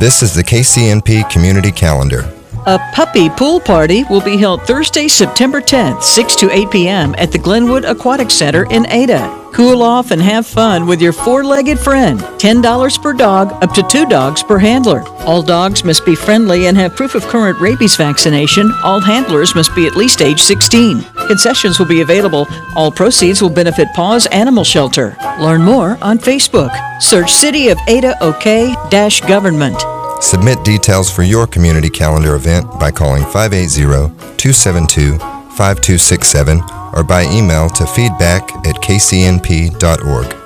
This is the KCNP Community Calendar. A puppy pool party will be held Thursday, September 10th, 6 to 8 p.m. at the Glenwood Aquatic Center in Ada. Cool off and have fun with your four-legged friend. $10 per dog, up to 2 dogs per handler. All dogs must be friendly and have proof of current rabies vaccination. All handlers must be at least age 16. Concessions will be available. All proceeds will benefit Paws Animal Shelter. Learn more on Facebook. Search City of Ada OK-Government. Submit details for your community calendar event by calling 580-272-5267 or by email to feedback@kcnp.org.